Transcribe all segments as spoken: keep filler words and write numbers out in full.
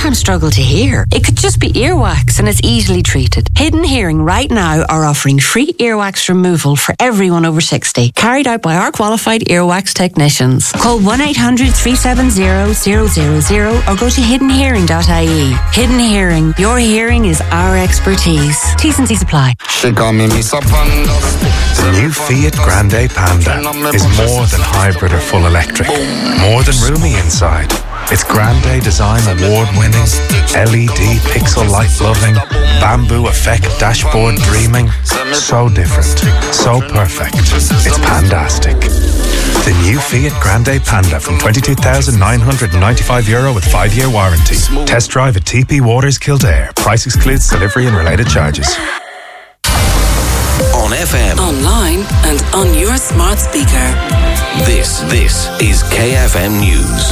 sometimes struggle to hear. It could just be earwax and it's easily treated. Hidden Hearing right now are offering free earwax removal for everyone over sixty, carried out by our qualified earwax technicians. Call one eight hundred three seven zero zero zero zero or go to hidden hearing dot I E. Hidden Hearing, your hearing is our expertise. T's and C's apply. The new Fiat Grande Panda is more than hybrid or full electric, more than roomy inside. It's Grande Design award-winning, L E D pixel light-loving, bamboo effect dashboard dreaming. So different, so perfect. It's Pandastic. The new Fiat Grande Panda from twenty-two thousand nine hundred ninety-five euro with five-year warranty. Test drive at T P Waters Kildare. Price excludes delivery and related charges. On F M, online and on your smart speaker. This, this is K F M News.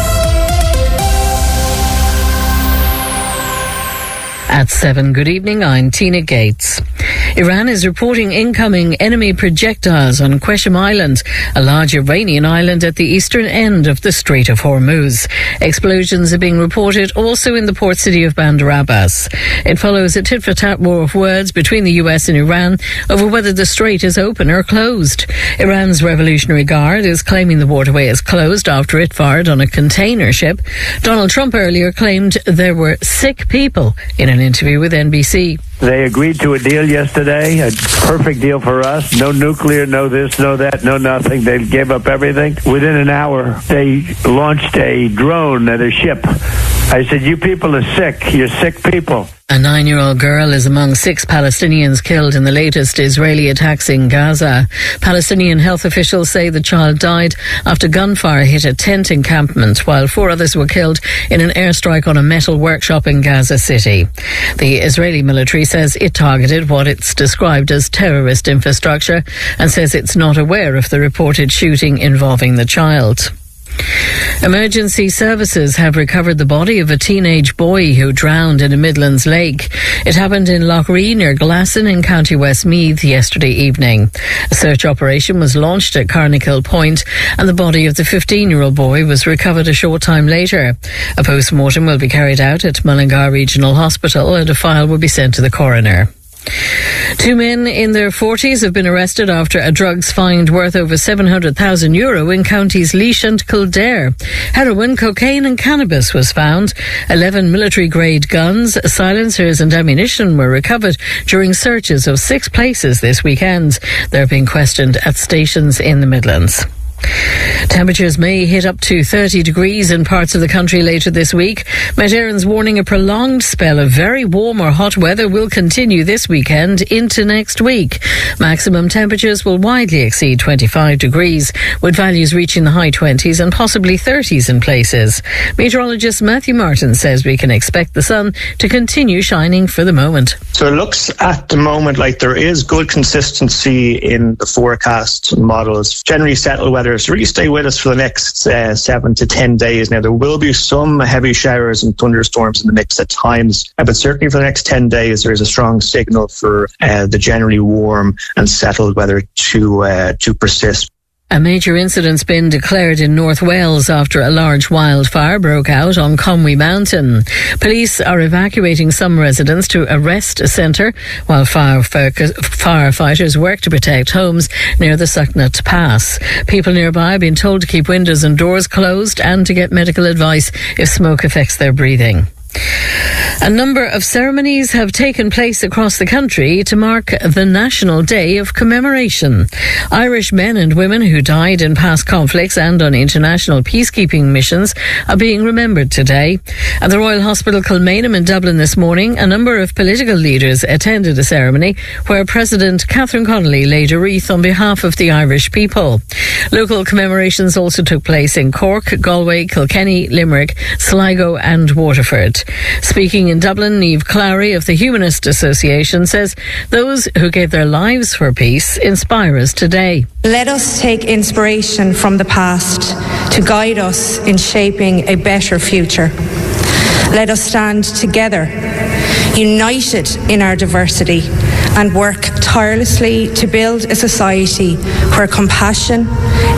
At seven, good evening, I'm Tina Gates. Iran is reporting incoming enemy projectiles on Qeshm Island, a large Iranian island at the eastern end of the Strait of Hormuz. Explosions are being reported also in the port city of Bandar Abbas. It follows a tit-for-tat war of words between the U S and Iran over whether the strait is open or closed. Iran's Revolutionary Guard is claiming the waterway is closed after it fired on a container ship. Donald Trump earlier claimed there were sick people in an interview with N B C. They agreed to a deal yesterday, a perfect deal for us. No nuclear, no this, no that, no nothing. They gave up everything. Within an hour, they launched a drone at a ship. I said, you people are sick. You're sick people. A nine-year-old girl is among six Palestinians killed in the latest Israeli attacks in Gaza. Palestinian health officials say the child died after gunfire hit a tent encampment, while four others were killed in an airstrike on a metal workshop in Gaza City. The Israeli military says it targeted what it's described as terrorist infrastructure and says it's not aware of the reported shooting involving the child. Emergency services have recovered the body of a teenage boy who drowned in a Midlands lake. It happened in Loughree near Glasson in County Westmeath yesterday evening. A search operation was launched at Carnicle Point and the body of the fifteen-year-old boy was recovered a short time later. A post-mortem will be carried out at Mullingar Regional Hospital and a file will be sent to the coroner. Two men in their forties have been arrested after a drugs find worth over seven hundred thousand euro in counties Laois and Kildare. Heroin, cocaine and cannabis was found. eleven military-grade guns, silencers and ammunition were recovered during searches of six places this weekend. They're being questioned at stations in the Midlands. Temperatures may hit up to thirty degrees in parts of the country later this week. Met Éireann's warning a prolonged spell of very warm or hot weather will continue this weekend into next week. Maximum temperatures will widely exceed twenty-five degrees, with values reaching the high twenties and possibly thirties in places. Meteorologist Matthew Martin says we can expect the sun to continue shining for the moment. So it looks at the moment like there is good consistency in the forecast models. Generally settled weather. So really stay with us for the next uh, seven to ten days. Now, there will be some heavy showers and thunderstorms in the mix at times, uh, but certainly for the next ten days, there is a strong signal for uh, the generally warm and settled weather to uh, to persist. A major incident's been declared in North Wales after a large wildfire broke out on Conwy Mountain. Police are evacuating some residents to a rest centre while firefighters work to protect homes near the Sucknut Pass. People nearby have been told to keep windows and doors closed and to get medical advice if smoke affects their breathing. A number of ceremonies have taken place across the country to mark the National Day of Commemoration. Irish men and women who died in past conflicts and on international peacekeeping missions are being remembered today. At the Royal Hospital Kilmainham in Dublin this morning, a number of political leaders attended a ceremony where President Catherine Connolly laid a wreath on behalf of the Irish people. Local commemorations also took place in Cork, Galway, Kilkenny, Limerick, Sligo and Waterford. Speaking in Dublin, Niamh Clowry of the Humanist Association says those who gave their lives for peace inspire us today. Let us take inspiration from the past to guide us in shaping a better future. Let us stand together, united in our diversity, and work tirelessly to build a society where compassion,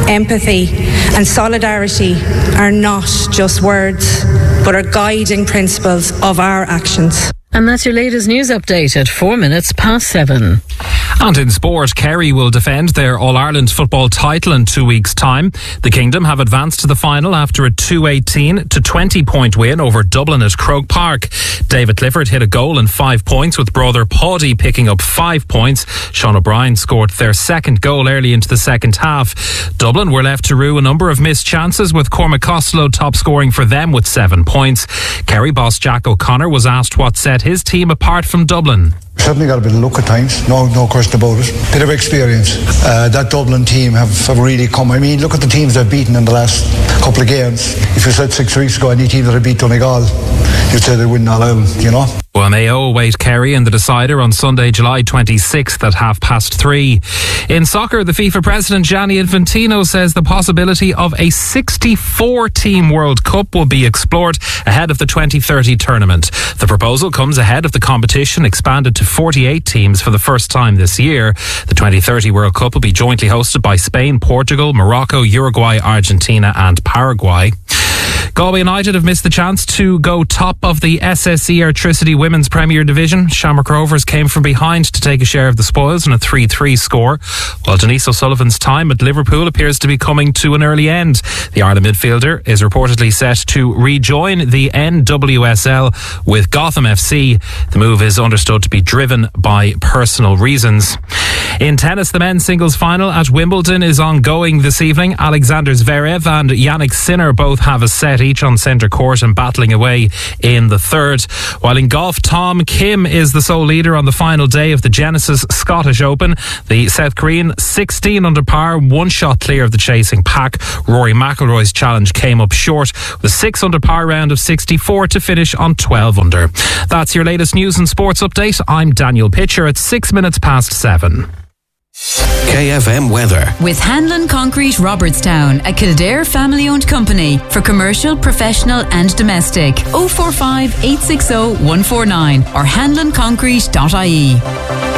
empathy and solidarity are not just words, but are guiding principles of our actions. And that's your latest news update at four minutes past seven. And in sport, Kerry will defend their All-Ireland football title in two weeks' time. The Kingdom have advanced to the final after a two eighteen to twenty point win over Dublin at Croke Park. David Clifford hit a goal and five points, with brother Paddy picking up five points. Sean O'Brien scored their second goal early into the second half. Dublin were left to rue a number of missed chances, with Cormac Costello top scoring for them with seven points. Kerry boss Jack O'Connor was asked what set his team apart from Dublin. Certainly got a bit of luck at times, no no question about it. Bit of experience. Uh, that Dublin team have, have really come. I mean, look at the teams they've beaten in the last couple of games. If you said six weeks ago any team that had beat Donegal, you'd say they'd win All Ireland, you know. Well, Mayo await Kerry in the decider on Sunday, July twenty-sixth at half past three. In soccer, the FIFA president Gianni Infantino says the possibility of a sixty-four team World Cup will be explored ahead of the twenty thirty tournament. The proposal comes ahead of the competition expanded to forty-eight teams for the first time this year. The twenty thirty World Cup will be jointly hosted by Spain, Portugal, Morocco, Uruguay, Argentina and Paraguay. Galway United have missed the chance to go top of the S S E Airtricity Women's Premier Division. Shamrock Rovers came from behind to take a share of the spoils in a three three score, while Denise O'Sullivan's time at Liverpool appears to be coming to an early end. The Ireland midfielder is reportedly set to rejoin the N W S L with Gotham F C. The move is understood to be driven by personal reasons. In tennis, the men's singles final at Wimbledon is ongoing this evening. Alexander Zverev and Yannick Sinner both have a set each on centre court and battling away in the third. While in golf, Tom Kim is the sole leader on the final day of the Genesis Scottish Open. The South Korean sixteen under par, one shot clear of the chasing pack. Rory McIlroy's challenge came up short with a six under par round of sixty-four to finish on twelve under. That's your latest news and sports update. I'm Daniel Pitcher at six minutes past seven. K F M weather. With Hanlon Concrete Robertstown, a Kildare family-owned company for commercial, professional and domestic. oh four five, eight six oh, one four nine or hanlon concrete dot I E.